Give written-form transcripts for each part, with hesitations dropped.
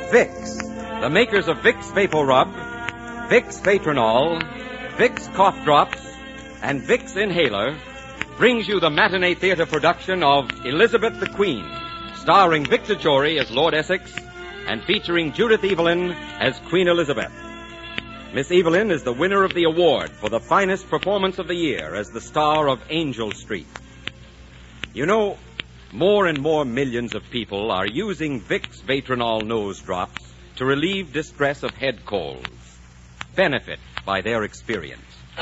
Vicks, the makers of Vicks Vapor Rub, Vicks Vatronol, Vicks Cough Drops, and Vicks Inhaler, brings you the matinee theater production of Elizabeth the Queen, starring Victor Jory as Lord Essex and featuring Judith Evelyn as Queen Elizabeth. Miss Evelyn is the winner of the award for the finest performance of the year as the star of Angel Street. You know, more and more millions of people are using Vicks Vatronol nose drops to relieve distress of head colds. Benefit by their experience.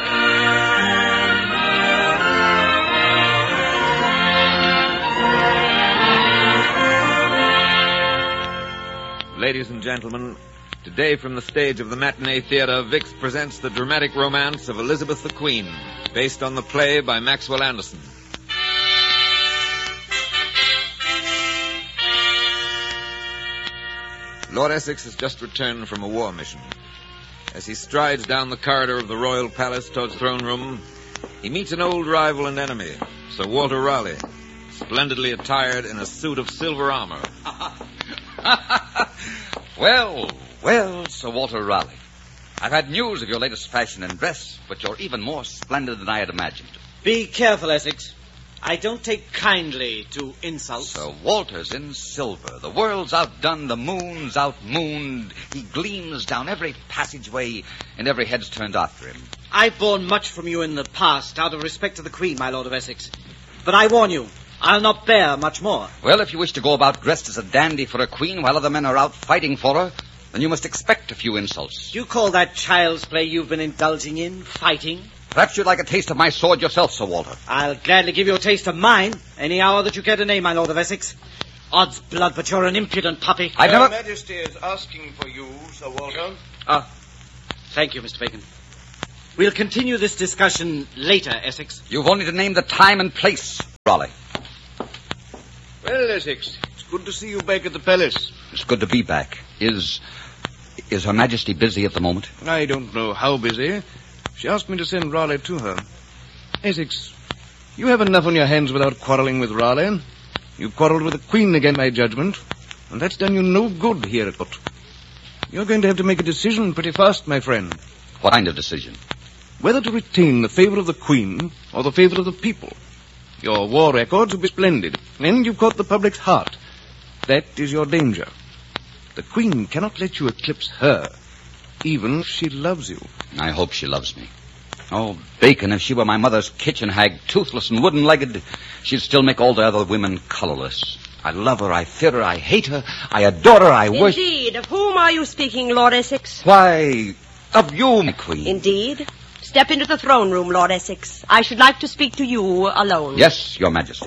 Ladies and gentlemen, today from the stage of the Matinee Theater, Vicks presents the dramatic romance of Elizabeth the Queen, based on the play by Maxwell Anderson. Lord Essex has just returned from a war mission. As he strides down the corridor of the royal palace towards the throne room, he meets an old rival and enemy, Sir Walter Raleigh, splendidly attired in a suit of silver armor. Well, Sir Walter Raleigh. I've had news of your latest fashion and dress, but you're even more splendid than I had imagined. Be careful, Essex. I don't take kindly to insults. Sir Walter's in silver. The world's outdone, the moon's outmooned. He gleams down every passageway, and every head's turned after him. I've borne much from you in the past, out of respect to the Queen, my Lord of Essex. But I warn you, I'll not bear much more. Well, if you wish to go about dressed as a dandy for a queen while other men are out fighting for her, then you must expect a few insults. Do you call that child's play you've been indulging in, fighting? Perhaps you'd like a taste of my sword yourself, Sir Walter. I'll gladly give you a taste of mine, any hour that you care to name, my Lord of Essex. Odds blood, but you're an impudent puppy. Her Majesty is asking for you, Sir Walter. Thank you, Mr. Bacon. We'll continue this discussion later, Essex. You've only to name the time and place, Raleigh. Well, Essex, it's good to see you back at the palace. It's good to be back. Is Her Majesty busy at the moment? I don't know how busy. She asked me to send Raleigh to her. Essex, you have enough on your hands without quarreling with Raleigh. You've quarreled with the Queen against my judgment, and that's done you no good here at court. You're going to have to make a decision pretty fast, my friend. What kind of decision? Whether to retain the favor of the Queen or the favor of the people. Your war records will be splendid, and you've caught the public's heart. That is your danger. The Queen cannot let you eclipse her, even if she loves you. I hope she loves me. Oh, Bacon, if she were my mother's kitchen hag, toothless and wooden-legged, she'd still make all the other women colorless. I love her, I fear her, I hate her, I adore her, I worship... Indeed. Of whom are you speaking, Lord Essex? Why, of you, my Queen. Indeed. Step into the throne room, Lord Essex. I should like to speak to you alone. Yes, Your Majesty.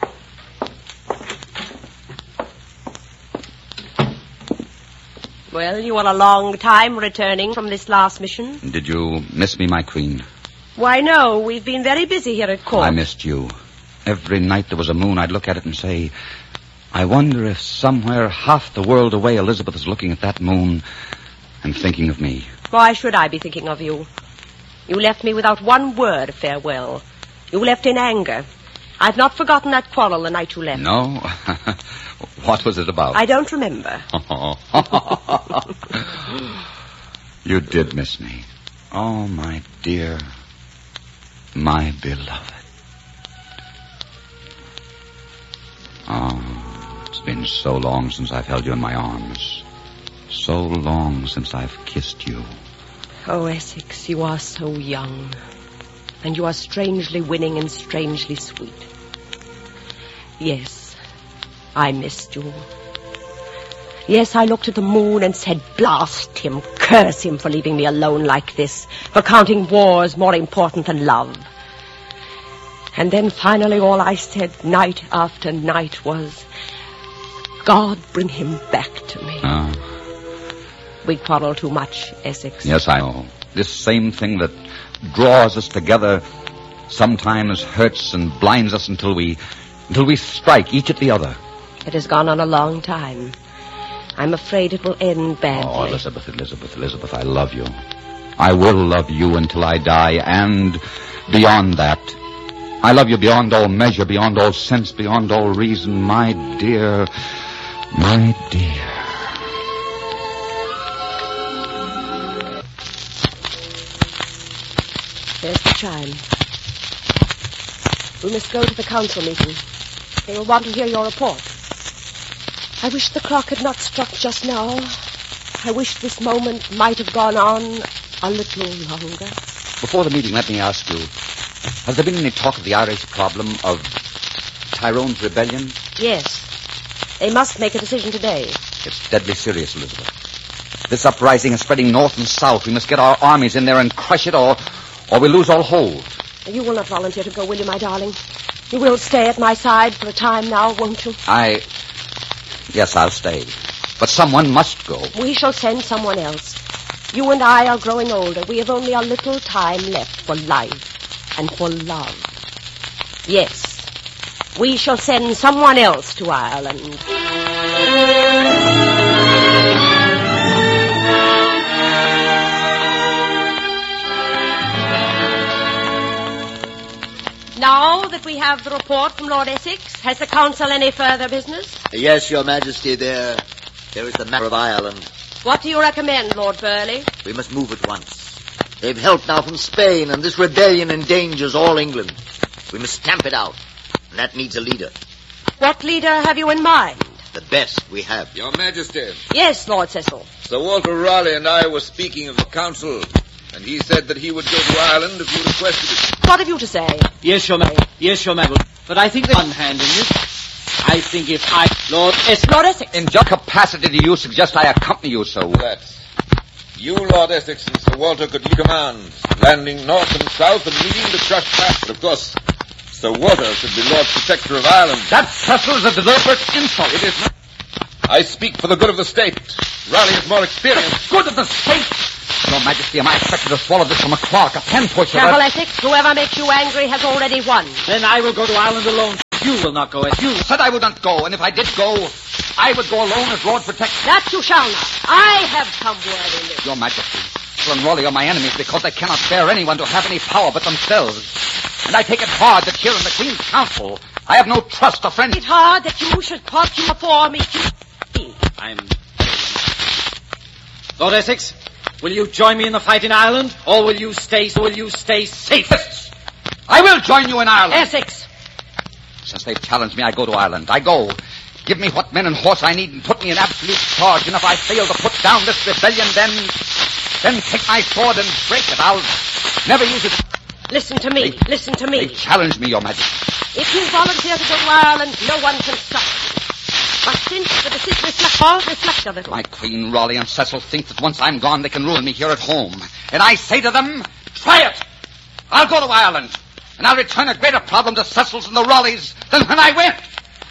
Well, you are a long time returning from this last mission. Did you miss me, my Queen? Why, no. We've been very busy here at court. I missed you. Every night there was a moon, I'd look at it and say, I wonder if somewhere half the world away Elizabeth is looking at that moon and thinking of me. Why should I be thinking of you? You left me without one word of farewell. You left in anger. I've not forgotten that quarrel the night you left. No? What was it about? I don't remember. You did miss me. Oh, my dear, my beloved. Oh, it's been so long since I've held you in my arms. So long since I've kissed you. Oh, Essex, you are so young. And you are strangely winning and strangely sweet. Yes, I missed you. Yes, I looked at the moon and said, blast him, curse him for leaving me alone like this, for counting wars more important than love. And then finally all I said night after night was, God, bring him back to me. We quarrel too much, Essex. Yes, I know. This same thing that draws us together sometimes hurts and blinds us until we strike each at the other. It has gone on a long time. I'm afraid it will end badly. Oh, Elizabeth, I love you. I will love you until I die, and beyond that. I love you beyond all measure, beyond all sense, beyond all reason, my dear, my dear. shine. We must go to the council meeting. They will want to hear your report. I wish the clock had not struck just now. I wish this moment might have gone on a little longer. Before the meeting, let me ask you, has there been any talk of the Irish problem, of Tyrone's rebellion? Yes. They must make a decision today. It's deadly serious, Elizabeth. This uprising is spreading north and south. We must get our armies in there and crush it, or we lose all hold. You will not volunteer to go, will you, my darling? You will stay at my side for a time now, won't you? Yes, I'll stay. But someone must go. We shall send someone else. You and I are growing older. We have only a little time left for life and for love. Yes, we shall send someone else to Ireland. Now that we have the report from Lord Essex, has the council any further business? Yes, Your Majesty, there is the matter of Ireland. What do you recommend, Lord Burleigh? We must move at once. They've help now from Spain, and this rebellion endangers all England. We must stamp it out, and that needs a leader. What leader have you in mind? The best we have. Your Majesty, Yes, Lord Cecil. Sir Walter Raleigh and I were speaking of the council, and he said that he would go to Ireland if you requested it. What have you to say? Yes, Your Majesty. Yes, Your Majesty. But I think there's one hand in this. I think if I... Lord Essex. In what capacity do you suggest I accompany you, sir? That you, Lord Essex, and Sir Walter could lead commands, landing north and south and meeting the crushed path. But, of course, Sir Walter should be Lord Protector of Ireland. That, Cecil, is a deliberate insult. It is not. I speak for the good of the state. Raleigh is more experienced. Good of the state! Your Majesty, am I expected to swallow this from a clerk, a pen pusher? Careful, Essex. Whoever makes you angry has already won. Then I will go to Ireland alone. You will not go, Essex. You said I would not go, and if I did go, I would go alone as Lord Protector. That you shall not. I have some word in this. Your Majesty, Sir and Raleigh are my enemies because they cannot bear anyone to have any power but themselves. And I take it hard that here in the Queen's Council, I have no trust or friendship. It's hard that you should put you before me. I'm... Lord Essex, will you join me in the fight in Ireland, or will you stay safe? I will join you in Ireland. Essex! Since they've challenged me, I go to Ireland. I go. Give me what men and horse I need and put me in absolute charge. And if I fail to put down this rebellion, then take my sword and break it. I'll never use it. Listen to me. Listen to me. They challenge me, Your Majesty. If you volunteer to go to Ireland, no one can stop you. But since the decision reflect a little. My Queen, Raleigh, and Cecil think that once I'm gone, they can ruin me here at home. And I say to them, try it. I'll go to Ireland. And I'll return a greater problem to Cecil's and the Raleighs than when I went.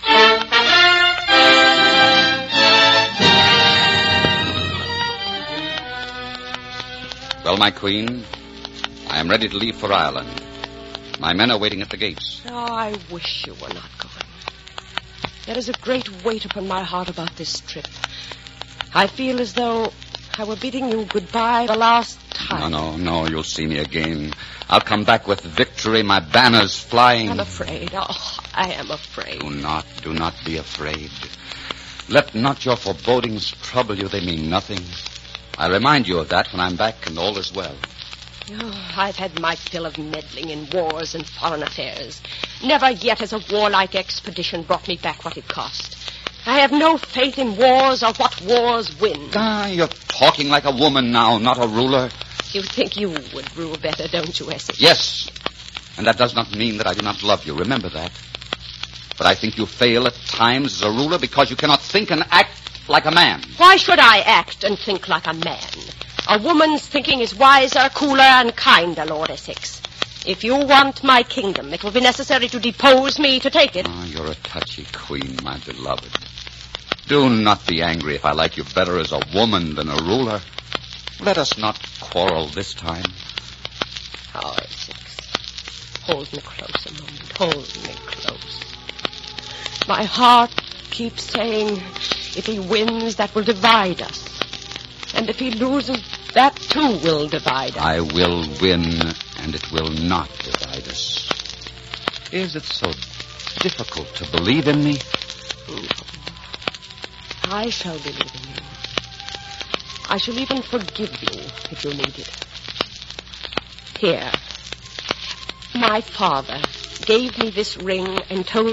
Well, my Queen, I am ready to leave for Ireland. My men are waiting at the gates. Oh, I wish you were not going. There is a great weight upon my heart about this trip. I feel as though I were bidding you goodbye the last time. No, you'll see me again. I'll come back with victory, my banners flying. I'm afraid. Oh, I am afraid. Do not be afraid. Let not your forebodings trouble you. They mean nothing. I'll remind you of that when I'm back and all is well. Oh, I've had my fill of meddling in wars and foreign affairs. Never yet has a warlike expedition brought me back what it cost. I have no faith in wars or what wars win. You're talking like a woman now, not a ruler. You think you would rule better, don't you, Essex? Yes, and that does not mean that I do not love you. Remember that. But I think you fail at times as a ruler because you cannot think and act like a man. Why should I act and think like a man? A woman's thinking is wiser, cooler, and kinder, Lord Essex. If you want my kingdom, it will be necessary to depose me to take it. Oh, you're a touchy queen, my beloved. Do not be angry if I like you better as a woman than a ruler. Let us not quarrel this time. Oh, Essex, hold me close a moment. Hold me close. My heart keeps saying, if he wins, that will divide us. And if he loses, that too will divide us. I will win, and it will not divide us. Is it so difficult to believe in me? No. I shall believe in you. I shall even forgive you if you need it. Here. My father gave me this ring and told